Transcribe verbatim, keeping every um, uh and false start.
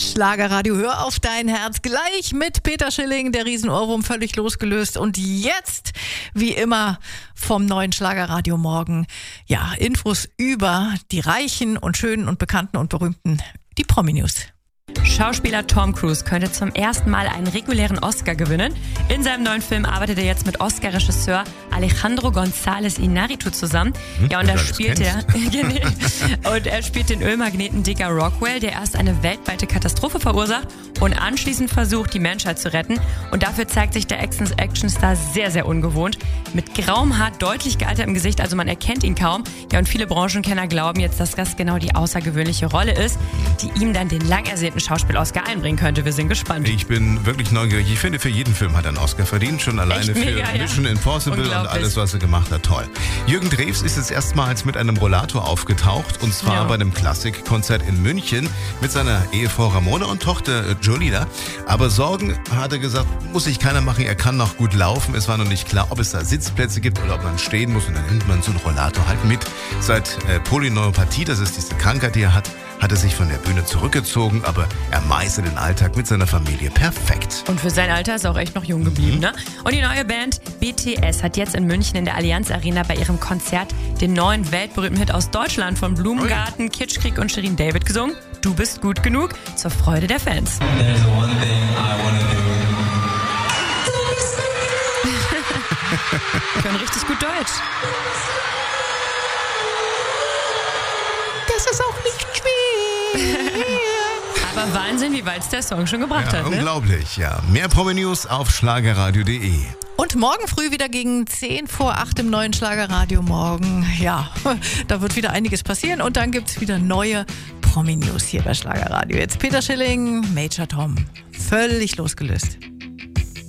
Schlagerradio, hör auf dein Herz. Gleich mit Peter Schilling, der Riesenohrwurm, völlig losgelöst. Und jetzt, wie immer, vom neuen Schlagerradio morgen, ja, Infos über die Reichen und Schönen und Bekannten und Berühmten, die Promi-News. Schauspieler Tom Cruise könnte zum ersten Mal einen regulären Oscar gewinnen. In seinem neuen Film arbeitet er jetzt mit Oscar-Regisseur Alejandro González Iñárritu zusammen. Hm, ja, und da spielt er und er spielt den Ölmagneten Digger Rockwell, der erst eine weltweite Katastrophe verursacht und anschließend versucht, die Menschheit zu retten. Und dafür zeigt sich der Actionstar sehr, sehr ungewohnt. Mit grauem Haar, deutlich gealtertem Gesicht, also man erkennt ihn kaum. Ja, und viele Branchenkenner glauben jetzt, dass das genau die außergewöhnliche Rolle ist, die ihm dann den lang ersehnten Schauspiel-Oscar einbringen könnte. Wir sind gespannt. Ich bin wirklich neugierig. Ich finde, für jeden Film hat er einen Oscar verdient. Schon alleine Echt für mega, ja. Mission Impossible und alles, was er gemacht hat. Toll. Jürgen Drews ist jetzt erstmals mit einem Rollator aufgetaucht. Und zwar Ja. bei einem Klassikkonzert in München mit seiner Ehefrau Ramona und Tochter Jolina. Aber Sorgen, hat er gesagt, muss sich keiner machen. Er kann noch gut laufen. Es war noch nicht klar, ob es da Sitzplätze gibt oder ob man stehen muss. Und dann nimmt man so einen Rollator halt mit. Seit äh, Polyneuropathie, das ist diese Krankheit, die er hat, hat er sich von der Bühne zurückgezogen, aber er meistert den Alltag mit seiner Familie perfekt. Und für sein Alter ist er auch echt noch jung geblieben, ne? Und die neue Band B T S hat jetzt in München in der Allianz Arena bei ihrem Konzert den neuen weltberühmten Hit aus Deutschland von Blumengarten, Kitschkrieg und Shirin David gesungen. Du bist gut genug, zur Freude der Fans. There's one thing I wanna do. Können richtig gut Deutsch. Das ist auch nicht schwer. Aber Wahnsinn, wie weit es der Song schon gebracht Ja, hat, ne? unglaublich, ja. Mehr Promi-News auf schlagerradio punkt de. Und morgen früh wieder gegen zehn vor acht im neuen Schlagerradio morgen. Ja, da wird wieder einiges passieren und dann gibt's wieder neue Promi-News hier bei Schlagerradio. Jetzt Peter Schilling, Major Tom. Völlig losgelöst.